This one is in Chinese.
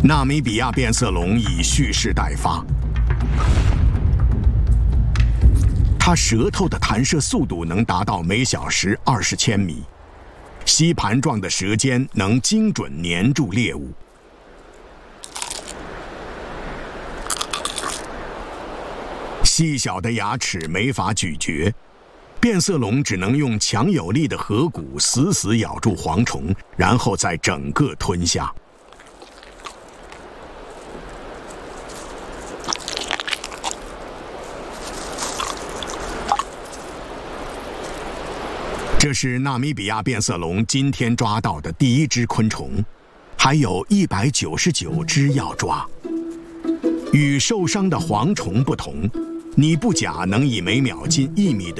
纳米比亚变色龙已蓄势待发，它舌头的弹射速度能达到每小时20千米，吸盘状的舌尖能精准粘住猎物。细小的牙齿没法咀嚼，变色龙只能用强有力的颌骨死死咬住蝗虫，然后再整个吞下。这是纳米比亚变色龙今天抓到的第一只昆虫，还有199只要抓。与受伤的蝗虫不同，拟布甲能以每秒近1米的